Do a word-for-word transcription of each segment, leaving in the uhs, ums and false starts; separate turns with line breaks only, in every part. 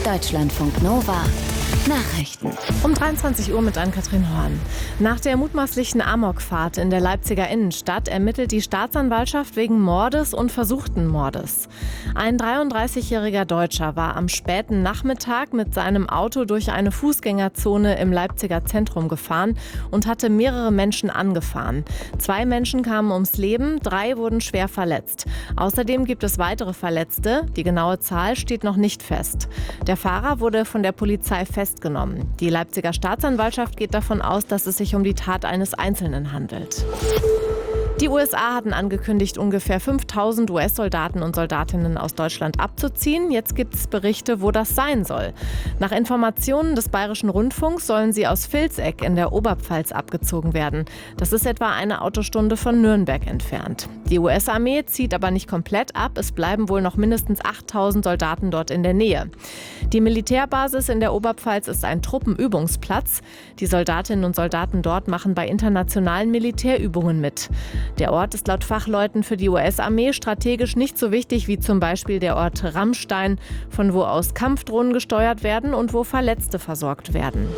Deutschlandfunk Nova Nachrichten.
Um dreiundzwanzig Uhr mit Ann-Kathrin Horn. Nach der mutmaßlichen Amokfahrt in der Leipziger Innenstadt ermittelt die Staatsanwaltschaft wegen Mordes und versuchten Mordes. Ein dreiunddreißigjähriger Deutscher war am späten Nachmittag mit seinem Auto durch eine Fußgängerzone im Leipziger Zentrum gefahren und hatte mehrere Menschen angefahren. Zwei Menschen kamen ums Leben, drei wurden schwer verletzt. Außerdem gibt es weitere Verletzte. Die genaue Zahl steht noch nicht fest. Der Fahrer wurde von der Polizei festgenommen. Die Leipziger Staatsanwaltschaft geht davon aus, dass es sich um die Tat eines Einzelnen handelt. Die U S A hatten angekündigt, ungefähr fünftausend U S-Soldaten und Soldatinnen aus Deutschland abzuziehen. Jetzt gibt es Berichte, wo das sein soll. Nach Informationen des Bayerischen Rundfunks sollen sie aus Vilseck in der Oberpfalz abgezogen werden. Das ist etwa eine Autostunde von Nürnberg entfernt. Die U S-Armee zieht aber nicht komplett ab. Es bleiben wohl noch mindestens achttausend Soldaten dort in der Nähe. Die Militärbasis in der Oberpfalz ist ein Truppenübungsplatz. Die Soldatinnen und Soldaten dort machen bei internationalen Militärübungen mit. Der Ort ist laut Fachleuten für die U S-Armee strategisch nicht so wichtig wie zum Beispiel der Ort Rammstein, von wo aus Kampfdrohnen gesteuert werden und wo Verletzte versorgt werden.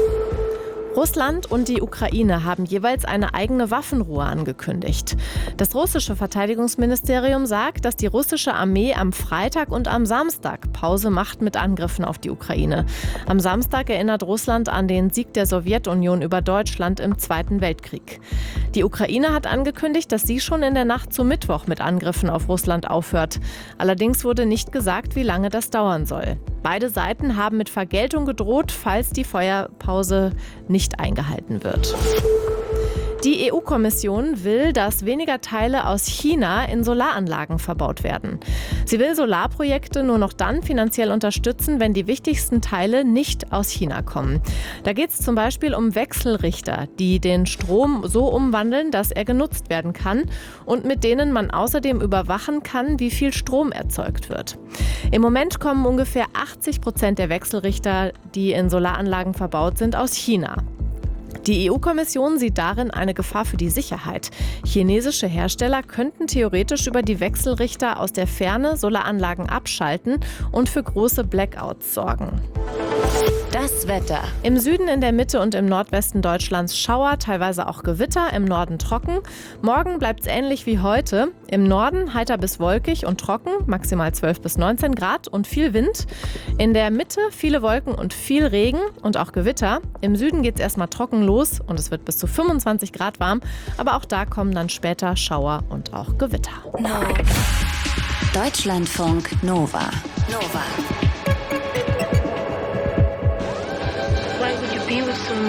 Russland und die Ukraine haben jeweils eine eigene Waffenruhe angekündigt. Das russische Verteidigungsministerium sagt, dass die russische Armee am Freitag und am Samstag Pause macht mit Angriffen auf die Ukraine. Am Samstag erinnert Russland an den Sieg der Sowjetunion über Deutschland im Zweiten Weltkrieg. Die Ukraine hat angekündigt, dass sie schon in der Nacht zu Mittwoch mit Angriffen auf Russland aufhört. Allerdings wurde nicht gesagt, wie lange das dauern soll. Beide Seiten haben mit Vergeltung gedroht, falls die Feuerpause nicht eingehalten wird. Die E U-Kommission will, dass weniger Teile aus China in Solaranlagen verbaut werden. Sie will Solarprojekte nur noch dann finanziell unterstützen, wenn die wichtigsten Teile nicht aus China kommen. Da geht es zum Beispiel um Wechselrichter, die den Strom so umwandeln, dass er genutzt werden kann und mit denen man außerdem überwachen kann, wie viel Strom erzeugt wird. Im Moment kommen ungefähr achtzig Prozent der Wechselrichter, die in Solaranlagen verbaut sind, aus China. Die E U-Kommission sieht darin eine Gefahr für die Sicherheit. Chinesische Hersteller könnten theoretisch über die Wechselrichter aus der Ferne Solaranlagen abschalten und für große Blackouts sorgen.
Das Wetter.
Im Süden, in der Mitte und im Nordwesten Deutschlands Schauer, teilweise auch Gewitter, im Norden trocken. Morgen bleibt es ähnlich wie heute. Im Norden heiter bis wolkig und trocken, maximal zwölf bis neunzehn Grad und viel Wind. In der Mitte viele Wolken und viel Regen und auch Gewitter. Im Süden geht es erstmal trocken los und es wird bis zu fünfundzwanzig Grad warm. Aber auch da kommen dann später Schauer und auch Gewitter.
No. Deutschlandfunk Nova. Nova.
Why would you be with someone?